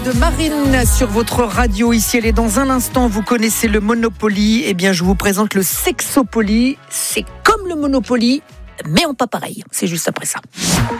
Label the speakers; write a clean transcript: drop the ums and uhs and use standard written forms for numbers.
Speaker 1: De Marine sur votre radio, ici elle est dans un instant, vous connaissez le Monopoly, eh bien je vous présente le Sexopoly, c'est comme le Monopoly, mais en pas pareil, c'est juste après ça.